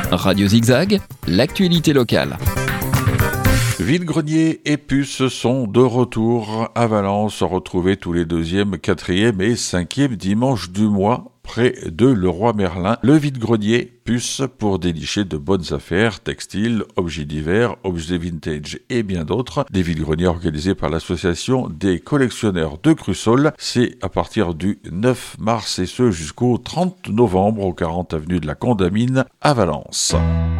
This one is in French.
Radio Zigzag, l'actualité locale. Vide-grenier et puces sont de retour à Valence, retrouvés tous les 2e, 4e et 5e dimanches du mois, près de Leroy-Merlin. Le vide-grenier puce pour dénicher de bonnes affaires, textiles, objets divers, objets vintage et bien d'autres. Des vide-greniers organisés par l'association des collectionneurs de Crussol. C'est à partir du 9 mars et ce jusqu'au 30 novembre au 40 avenue de la Condamine à Valence.